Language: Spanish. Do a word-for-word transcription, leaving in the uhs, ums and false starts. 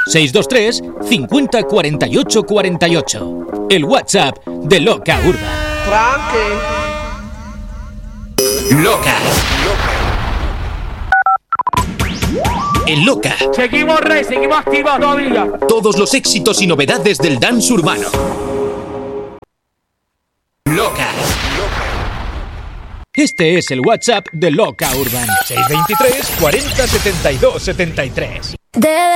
seis dos tres cincuenta cuarenta y ocho cuarenta y ocho. El WhatsApp de Loca Urban. Frankie. Loca. En Loca. Seguimos rey, seguimos activos todavía. Todos los éxitos y novedades del dance urbano. Loca. Este es el WhatsApp de Loca Urban. seis dos tres cuarenta setenta y dos setenta y tres.